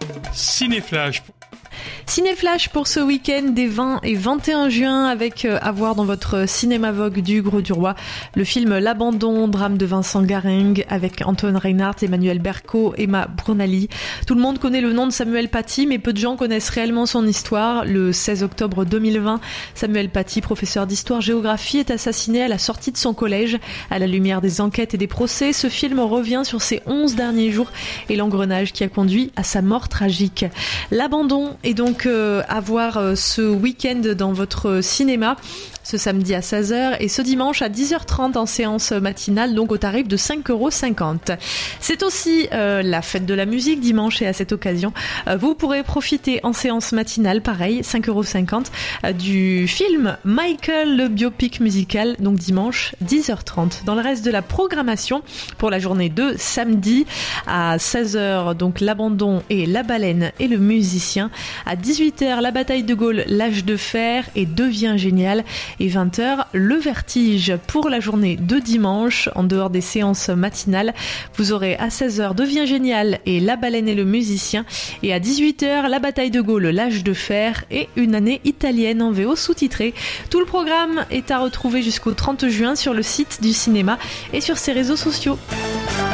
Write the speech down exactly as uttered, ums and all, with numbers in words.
Cinéflash. Cinéflash pour ce week-end des vingt et vingt et un juin avec euh, à voir dans votre cinéma Vogue du Gros du Roi le film L'Abandon, drame de Vincent Gareng avec Antoine Reinhardt, Emmanuel Berco, Emma Brunali. Tout le monde connaît le nom de Samuel Paty, mais peu de gens connaissent réellement son histoire. Le seize octobre deux mille vingt, Samuel Paty, professeur d'histoire-géographie, est assassiné à la sortie de son collège. À la lumière des enquêtes et des procès, ce film revient sur ses onze derniers jours et l'engrenage qui a conduit à sa mort tragique. L'Abandon est donc euh, à voir euh, ce week-end dans votre cinéma, ce samedi à seize heures et ce dimanche à dix heures trente en séance matinale, donc au tarif de cinq euros cinquante. C'est aussi euh, la fête de la musique dimanche et à cette occasion, euh, vous pourrez profiter en séance matinale, pareil, cinq euros cinquante, euh, du film Michael, le biopic musical, donc dimanche dix heures trente. Dans le reste de la programmation, pour la journée de samedi à seize heures, donc L'Abandon et La Baleine et le musicien. À dix-huit heures, La Bataille de Gaulle, L'Âge de fer et Devient génial. Et vingt heures, Le Vertige. Pour la journée de dimanche, en dehors des séances matinales, vous aurez à seize heures Devient génial et La Baleine et le musicien. Et à dix-huit heures, La Bataille de Gaulle, L'Âge de fer et Une année italienne en V O sous-titré. Tout le programme est à retrouver jusqu'au trente juin sur le site du cinéma et sur ses réseaux sociaux.